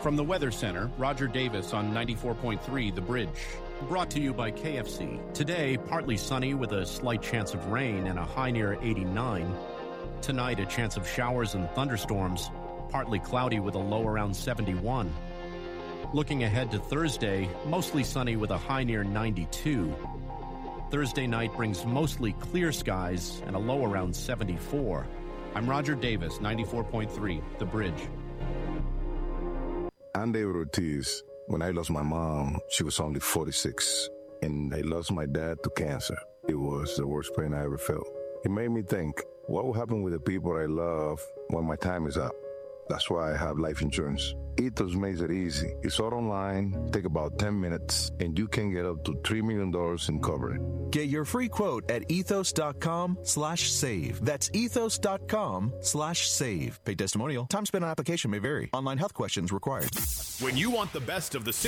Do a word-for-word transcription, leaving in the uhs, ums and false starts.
From the Weather Center, Roger Davis on ninety-four point three The Bridge. Brought to you by K F C. Today, partly sunny with a slight chance of rain and a high near eighty-nine. Tonight, a chance of showers and thunderstorms, partly cloudy with a low around seventy-one. Looking ahead to Thursday, mostly sunny with a high near ninety-two. Thursday night brings mostly clear skies and a low around seventy-four. I'm Roger Davis, ninety-four point three The Bridge. I'm David Ortiz. When I lost my mom, she was only forty-six, and I lost my dad to cancer. It was the worst pain I ever felt. It made me think, what will happen with the people I love when my time is up? That's why I have life insurance. Ethos makes it easy. It's all online, take about ten minutes, and you can get up to three million dollars in coverage. Get your free quote at ethos.com slash save. That's ethos.com slash save. Pay testimonial. Time spent on application may vary. Online health questions required. When you want the best of the